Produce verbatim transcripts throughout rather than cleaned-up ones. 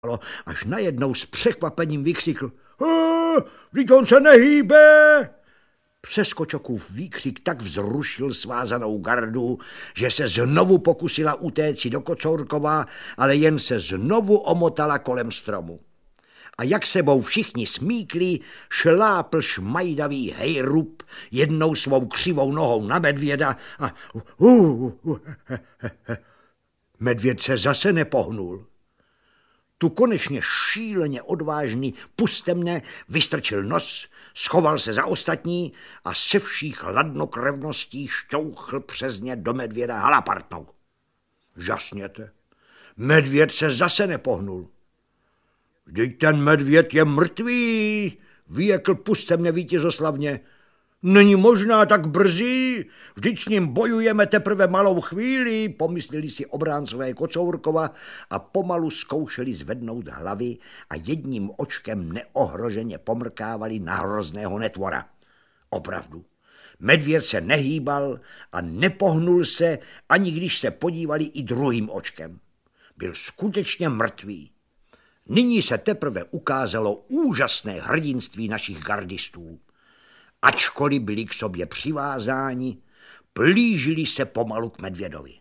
až najednou s překvapením vykřikl: "Vždyť on se nehýbe!" Přeskočokův výkřik tak vzrušil svázanou gardu, že se znovu pokusila utéci do Kocourkova, ale jen se znovu omotala kolem stromu. A jak sebou všichni smíkli, šlápl šmajdavý hejrub jednou svou křivou nohou na medvěda a uh, uh, uh, he, he, he. Medvěd se zase nepohnul. Tu konečně šíleně odvážný pustemne vystrčil nos, schoval se za ostatní a se vší chladnokrevností šťouchl přes ně do medvěda halapartnou. Žasněte, medvěd se zase nepohnul. Vždyť ten medvěd je mrtvý, vyjekl pustemne vítězoslavně. Není možná tak brzy, vždyť s ním bojujeme teprve malou chvíli, pomysleli si obráncové Kocourkova a pomalu zkoušeli zvednout hlavy a jedním očkem neohroženě pomrkávali na hrozného netvora. Opravdu, medvěd se nehýbal a nepohnul se, ani když se podívali i druhým očkem. Byl skutečně mrtvý. Nyní se teprve ukázalo úžasné hrdinství našich gardistů. Ačkoliv byli k sobě přivázáni, plížili se pomalu k medvědovi.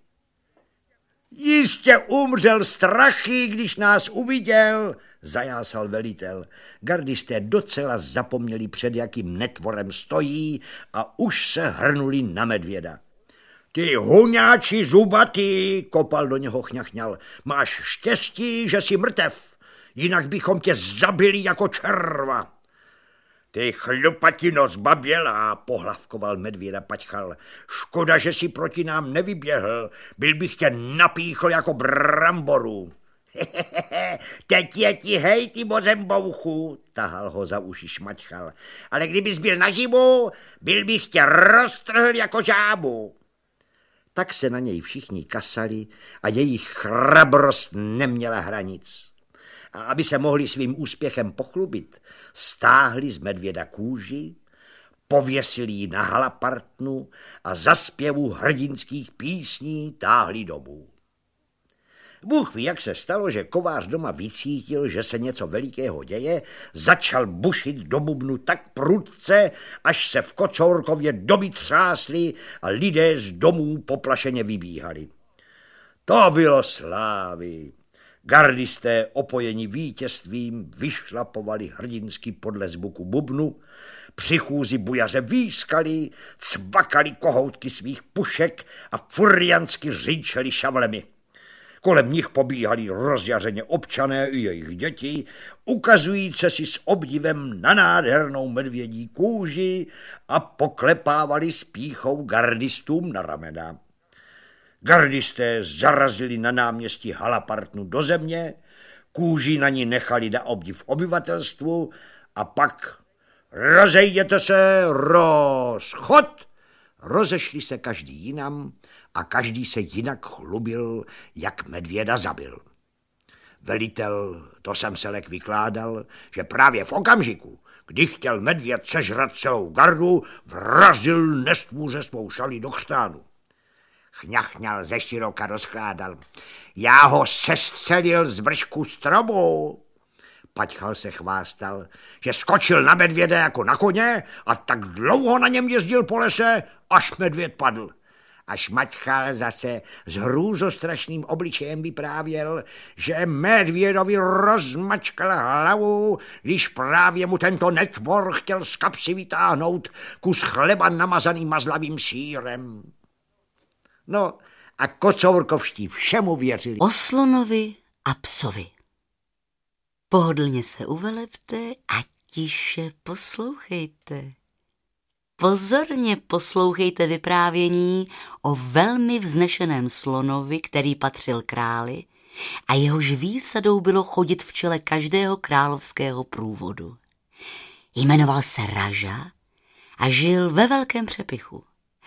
Jistě umřel strachy, když nás uviděl, zajásal velitel. Gardisté docela zapomněli, před jakým netvorem stojí a už se hrnuli na medvěda. Ty huňáči zubatý, kopal do něho chňachňal, máš štěstí, že jsi mrtev, jinak bychom tě zabili jako červa. Ty chlupatino zbabělá, pohlavkoval medvěda Paťchal. Škoda, že si proti nám nevyběhl, byl bych tě napíchl jako bramboru. Hehehe, teď je ti hej, ty bozembouchu, tahal ho za uši Šmaťchal. Ale kdybys byl naživu, byl bych tě roztrhl jako žábu. Tak se na něj všichni kasali a jejich chrabrost neměla hranic. A aby se mohli svým úspěchem pochlubit, stáhli z medvěda kůži, pověsili ji na halapartnu a za zpěvu hrdinských písní táhli domů. Bůh ví, jak se stalo, že kovář doma vycítil, že se něco velikého děje, začal bušit do bubnu tak prudce, až se v Kocourkově doby třásly a lidé z domů poplašeně vybíhali. To bylo slávy. Gardisté opojeni vítězstvím vyšlapovali hrdinsky podle zvuku bubnu, při chůzi bujaře výskali, cvakali kohoutky svých pušek a furiansky řinčeli šavlemi. Kolem nich pobíhali rozjařeně občané i jejich děti, ukazujíce si s obdivem na nádhernou medvědí kůži a poklepávali s pýchou gardistům na ramena. Gardisté zarazili na náměstí halapartnu do země, kůži na ní nechali na obdiv obyvatelstvu a pak rozejděte se, rozchod. Rozešli se každý jinam a každý se jinak chlubil, jak medvěda zabil. Velitel, to jsem se lek vykládal, že právě v okamžiku, kdy chtěl medvěd sežrat celou gardu, vrazil nestvůře svou šalí do chřtánu. Chňachňal ze široka rozkládal. Já ho sestřelil z vršku stromu. Paťchal se chvástal, že skočil na medvěda jako na koně a tak dlouho na něm jezdil po lese, až medvěd padl. Až Maťchal zase s hrůzostrašným obličejem vyprávěl, že medvědovi rozmačkal hlavu, když právě mu tento netvor chtěl z kapsy vytáhnout kus chleba namazaný mazlavým sýrem. No a kocourkovští všemu věřili. O slonovi a psovi. Pohodlně se uvelepte a tiše poslouchejte. Pozorně poslouchejte vyprávění o velmi vznešeném slonovi, který patřil králi a jehož výsadou bylo chodit v čele každého královského průvodu. Jmenoval se Raža a žil ve velkém přepichu.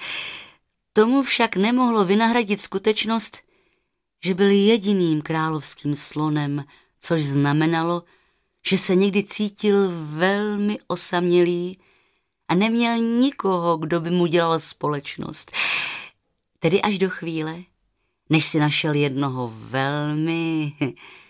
Tomu však nemohlo vynahradit skutečnost, že byl jediným královským slonem, což znamenalo, že se někdy cítil velmi osamělý a neměl nikoho, kdo by mu dělal společnost. Tedy až do chvíle, než si našel jednoho velmi